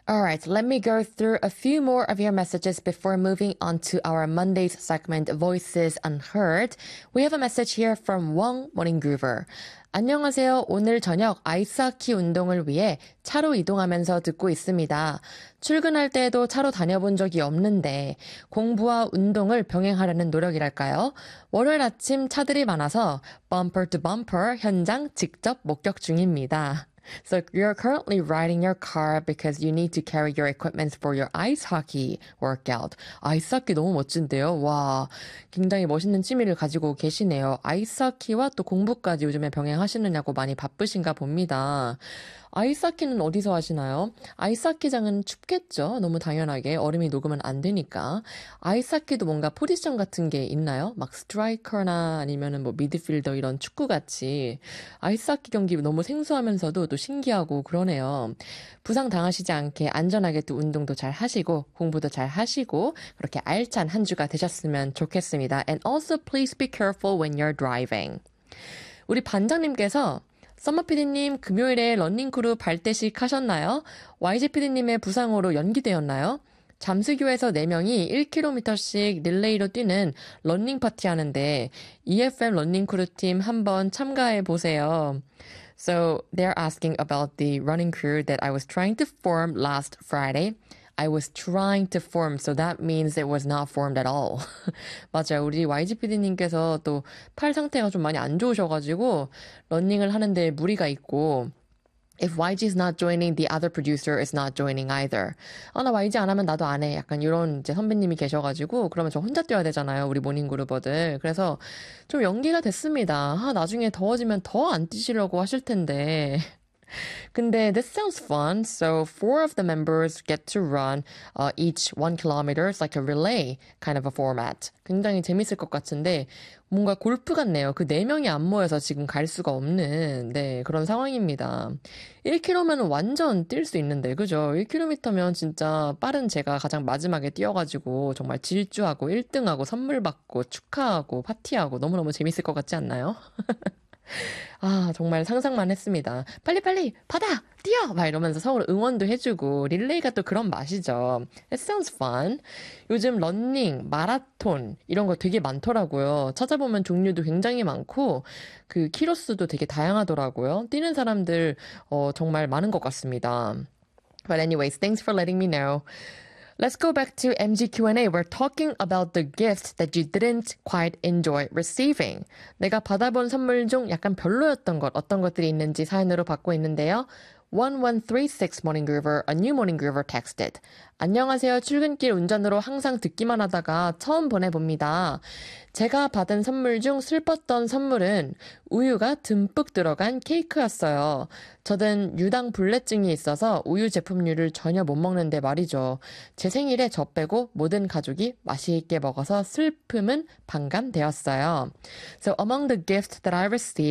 All right, let me go through a few more of your messages before moving on to our Monday's segment, Voices Unheard. We have a message here from Wong Morning Groover. 안녕하세요. 오늘 저녁 아이스하키 운동을 위해 차로 이동하면서 듣고 있습니다. 출근할 때에도 차로 다녀본 적이 없는데 공부와 운동을 병행하려는 노력이랄까요? 월요일 아침 차들이 많아서 bumper to bumper 현장 직접 목격 중입니다. So you're currently riding your car because you need to carry your equipment for your ice hockey workout. 아이스하키 너무 멋진데요. 와, 굉장히 멋있는 취미를 가지고 계시네요. 아이스하키와 또 공부까지 요즘에 병행하시느냐고 많이 바쁘신가 봅니다. 아이스하키는 어디서 하시나요? 아이스하키장은 춥겠죠? 너무 당연하게 얼음이 녹으면 안 되니까. 아이스하키도 뭔가 포지션 같은 게 있나요? 막 스트라이커나 아니면은 뭐 미드필더 이런 축구같이 아이스하키 경기 너무 생소하면서도 또 신기하고 그러네요. 부상 당하시지 않게 안전하게 또 운동도 잘 하시고 공부도 잘 하시고 그렇게 알찬 한 주가 되셨으면 좋겠습니다. And also please be careful when you're driving. 우리 반장님께서 썸머 PD님 금요일에 런닝크루 발대식 하셨나요? YG PD님의 부상으로 연기되었나요? 잠수교에서 4명이 1km씩 릴레이로 뛰는 런닝 파티 하는데 EFM 런닝크루 팀 한번 참가해 보세요. So they're asking about the running crew that I was trying to form last Friday. I was trying to form, so that means it was not formed at all. 맞아요. 우리 YG PD님께서 또 팔 상태가 좀 많이 안 좋으셔가지고 러닝을 하는데 무리가 있고 If YG is not joining, the other producer is not joining either. 나 YG 안 하면 나도 안 해. 약간 이런 이제 선배님이 계셔가지고 그러면 저 혼자 뛰어야 되잖아요. 우리 모닝그루버들. 그래서 좀 연기가 됐습니다. 나중에 더워지면 더 안 뛰시려고 하실 텐데. 근데 this sounds fun. So 4 of the members get to run each 1 kilometer. It's like a relay kind of a format. 굉장히 재밌을 것 같은데 뭔가 골프 같네요. 그 4명이 안 모여서 지금 갈 수가 없는 그런 상황입니다. 1km면 완전 뛸 수 있는데 그죠? 1km면 진짜 빠른 제가 가장 마지막에 뛰어가지고 정말 질주하고 1등하고 선물 받고 축하하고 파티하고 너무너무 재밌을 것 같지 않나요? 정말 상상만 했습니다. 빨리빨리 받아! 뛰어! 막 이러면서 서로 응원도 해주고 릴레이가 또 그런 맛이죠. It sounds fun. 요즘 러닝, 마라톤 이런 거 되게 많더라고요. 찾아보면 종류도 굉장히 많고 그 키로수도 되게 다양하더라고요. 뛰는 사람들 정말 많은 것 같습니다. But anyways, thanks for letting me know. Let's go back to MG Q&A. We're talking about the gift that you didn't quite enjoy receiving. 내가 받아본 선물 중 약간 별로였던 것, 어떤 것들이 있는지 사연으로 받고 있는데요. 1136 Morning Groover, a new Morning Groover texted. 안녕하세요. 출근길 운전으로 항상 듣기만 하다가 처음 보내봅니다. 제가 받은 선물 중 슬펐던 선물은 우유가 듬뿍 들어간 케이크였어요. 저는 유당 불내증이 있어서 우유 제품류를 전혀 못 먹는데 말이죠. 제 생일에 저 빼고 모든 가족이 맛있게 먹어서 슬픔은 반감되었어요. So among the gifts that I received,